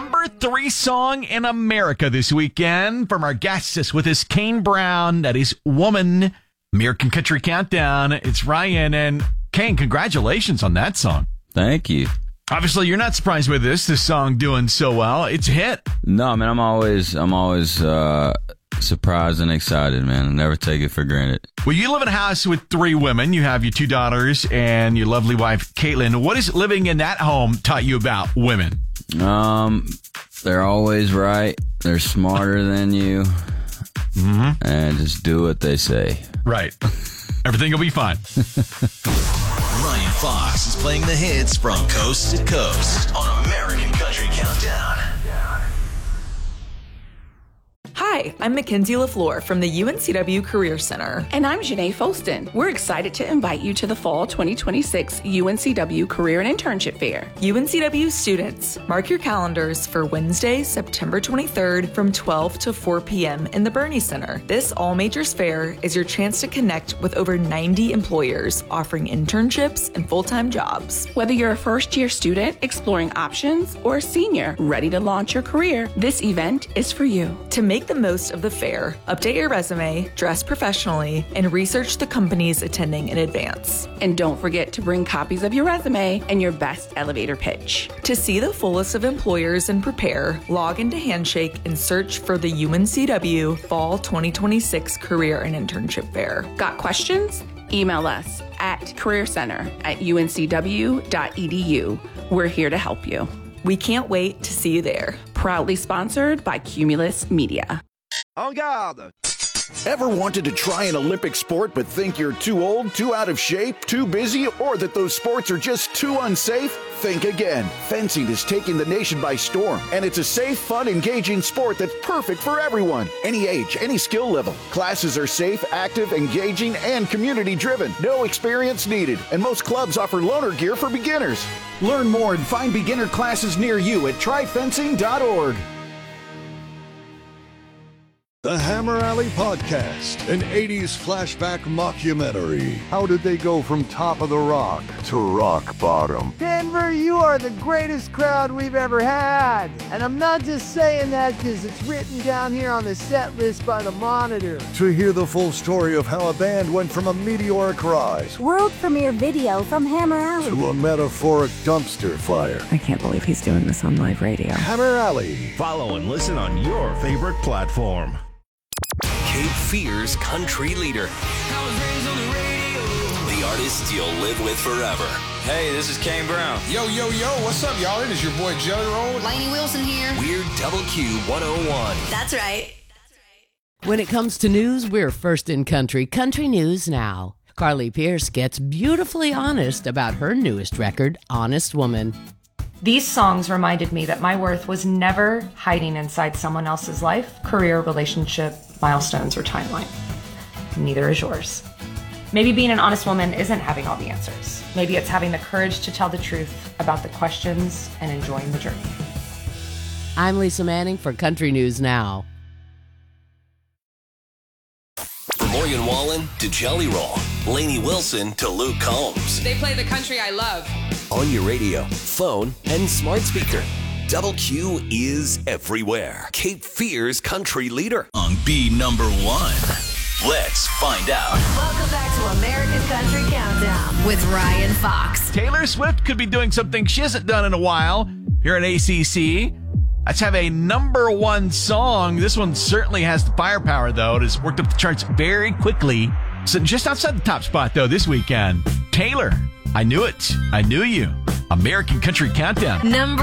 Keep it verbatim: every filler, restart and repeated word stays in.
number three song in America this weekend from our guest with us, Kane Brown. That is Woman, American Country Countdown. It's Ryan. And Kane, congratulations on that song. Thank you. Obviously, you're not surprised with this, this song doing so well. It's a hit. No, man, I'm always, I'm always uh, surprised and excited, man. I never take it for granted. Well, you live in a house with three women. You have your two daughters and your lovely wife, Caitlin. What has living in that home taught you about women? Um, they're always right. They're smarter than you. Mm-hmm. And just do what they say. Right. Everything will be fine. Ryan Fox is playing the hits from coast to coast on American Country Countdown. Hi, I'm Mackenzie LaFleur from the U N C W Career Center. And I'm Janae Folston. We're excited to invite you to the Fall twenty twenty-six U N C W Career and Internship Fair. U N C W students, mark your calendars for Wednesday, September twenty-third from twelve to four p.m. in the Bernie Center. This all-majors fair is your chance to connect with over ninety employers offering internships and full-time jobs. Whether you're a first-year student exploring options or a senior ready to launch your career, this event is for you. To make the most of the fair, update your resume, dress professionally, and research the companies attending in advance. And don't forget to bring copies of your resume and your best elevator pitch. To see the full list of employers and prepare, log into Handshake and search for the U N C W Fall twenty twenty-six Career and Internship Fair. Got questions? Email us at career center at u n c w dot e d u. We're here to help you. We can't wait to see you there. Proudly sponsored by Cumulus Media. En garde! Ever wanted to try an Olympic sport but think you're too old, too out of shape, too busy, or that those sports are just too unsafe? Think again. Fencing is taking the nation by storm, and it's a safe, fun, engaging sport that's perfect for everyone. Any age, any skill level. Classes are safe, active, engaging, and community-driven. No experience needed, and most clubs offer loaner gear for beginners. Learn more and find beginner classes near you at try fencing dot org. The Hammer Alley Podcast, an eighties flashback mockumentary. How did they go from top of the rock to rock bottom? Denver, you are the greatest crowd we've ever had. And I'm not just saying that because it's written down here on the set list by the Monitor. To hear the full story of how a band went from a meteoric rise, world premiere video from Hammer Alley, to a metaphoric dumpster fire. I can't believe he's doing this on live radio. Hammer Alley. Follow and listen on your favorite platform. Cape Fear's country leader. The artist you'll live with forever. Hey, this is Kane Brown. Yo, yo, yo, what's up, y'all? It is your boy Jelly Roll. Lainey Wilson here. We're Double Q one oh one. That's right. When it comes to news, we're first in country. Country News Now. Carly Pierce gets beautifully honest about her newest record, Honest Woman. These songs reminded me that my worth was never hiding inside someone else's life, career, relationship, milestones, or timeline. Neither is yours. Maybe being an honest woman isn't having all the answers. Maybe it's having the courage to tell the truth about the questions and enjoying the journey. I'm Lisa Manning for Country News Now. From Morgan Wallen to Jelly Roll, Lainey Wilson to Luke Combs. They play the country I love. On your radio, phone, and smart speaker. Double Q is everywhere. Cape Fear's country leader. On B number one. Let's find out. Welcome back to American Country Countdown with Ryan Fox. Taylor Swift could be doing something she hasn't done in a while here at A C C. Let's have a number one song. This one certainly has the firepower, though. It has worked up the charts very quickly. So just outside the top spot, though, this weekend. Taylor, I Knew It. I Knew You. American Country Countdown. Number